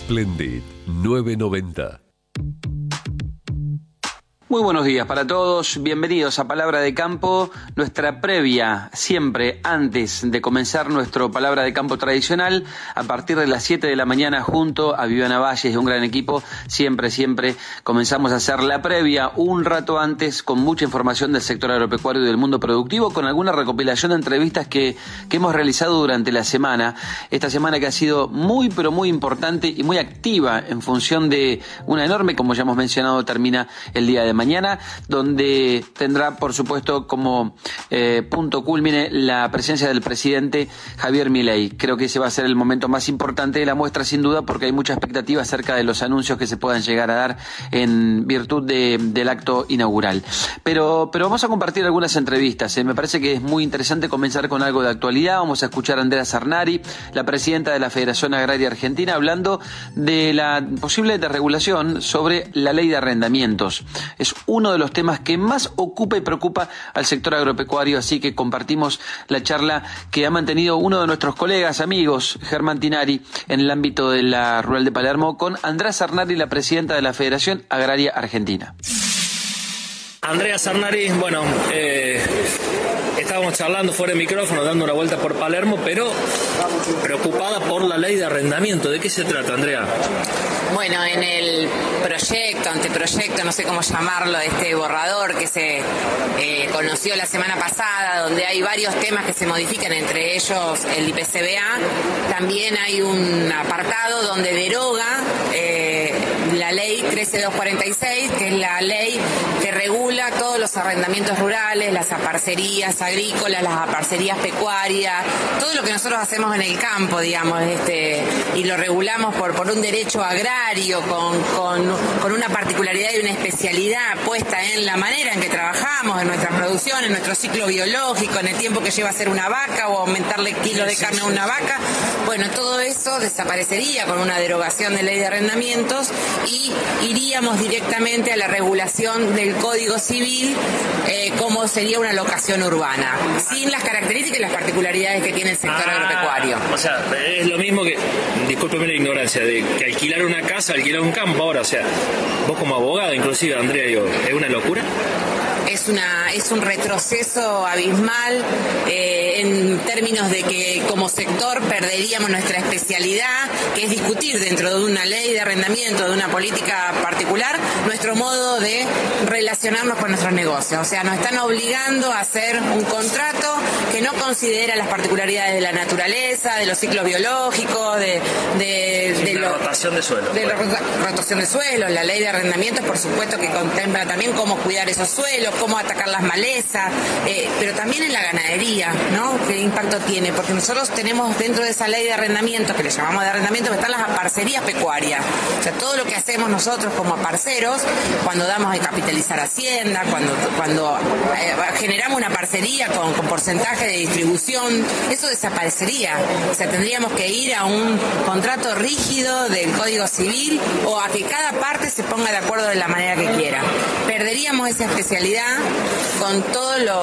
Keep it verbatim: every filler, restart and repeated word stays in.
Splendid nueve noventa. Muy buenos días para todos, bienvenidos a Palabra de Campo, nuestra previa siempre antes de comenzar nuestro Palabra de Campo tradicional, a partir de las siete de la mañana junto a Viviana Valles y un gran equipo, siempre, siempre comenzamos a hacer la previa un rato antes con mucha información del sector agropecuario y del mundo productivo, con alguna recopilación de entrevistas que, que hemos realizado durante la semana, esta semana que ha sido muy pero muy importante y muy activa en función de una enorme, como ya hemos mencionado, termina el día de mañana. Mañana, donde tendrá, por supuesto, como eh, punto cúlmine la presencia del presidente Javier Milei. Creo que ese va a ser el momento más importante de la muestra, sin duda, porque hay mucha expectativa acerca de los anuncios que se puedan llegar a dar en virtud de, del acto inaugural. Pero, pero vamos a compartir algunas entrevistas. Eh. Me parece que es muy interesante comenzar con algo de actualidad. Vamos a escuchar a Andrea Sarnari, la presidenta de la Federación Agraria Argentina, hablando de la posible desregulación sobre la ley de arrendamientos. Es uno de los temas que más ocupa y preocupa al sector agropecuario, así que compartimos la charla que ha mantenido uno de nuestros colegas, amigos, Germán Tinari, en el ámbito de la Rural de Palermo, con Andrea Sarnari, la presidenta de la Federación Agraria Argentina. Andrea Sarnari, bueno, eh, estábamos charlando fuera de micrófono, dando una vuelta por Palermo, pero preocupada por la ley de arrendamiento. ¿De qué se trata, Andrea? Bueno, en el proyecto, anteproyecto, no sé cómo llamarlo, de este borrador que se eh, conoció la semana pasada, donde hay varios temas que se modifican, entre ellos el I P C B A, también hay un apartado donde deroga eh, la ley trece mil doscientos cuarenta y seis, que es la ley que regula todos los arrendamientos rurales, las aparcerías agrícolas, las aparcerías pecuarias, todo lo que nosotros hacemos en el campo, digamos, este, y lo regulamos por, por un derecho agrario, con, con, con una particularidad y una especialidad puesta en la manera en que trabajamos, en nuestra producción, en nuestro ciclo biológico, en el tiempo que lleva a ser una vaca o aumentarle kilos de carne a una vaca. Bueno, todo eso desaparecería con una derogación de ley de arrendamientos y iríamos directamente a la regulación del Código Civil, eh, como sería una locación urbana, sin las características y las particularidades que tiene el sector ah, agropecuario. O sea, es lo mismo que, discúlpeme la ignorancia, de que alquilar una casa, alquilar un campo ahora, o sea, vos como abogada, inclusive, Andrea, digo, ¿es una locura? Es, una, es un retroceso abismal eh, en términos de que como sector perderíamos nuestra especialidad, que es discutir dentro de una ley de arrendamiento, de una política particular, nuestro modo de relacionarnos con nuestros negocios. O sea, nos están obligando a hacer un contrato que no considera las particularidades de la naturaleza, de los ciclos biológicos, de, de, sí, de, la lo, rotación de suelo. De la rotación de suelos. La ley de arrendamientos, por supuesto, que contempla también cómo cuidar esos suelos, cómo atacar las malezas, eh, pero también en la ganadería, ¿no? ¿Qué impacto tiene? Porque nosotros tenemos dentro de esa ley de arrendamiento, que le llamamos de arrendamiento, que están las aparcerías pecuarias. O sea, todo lo que hacemos nosotros como parceros, cuando damos de capitalizar hacienda, cuando, cuando eh, generamos una parcería con, con porcentaje de distribución, eso desaparecería. O sea, tendríamos que ir a un contrato rígido del Código Civil o a que cada parte se ponga de acuerdo de la manera que quiera. Perderíamos esa especialidad con todo lo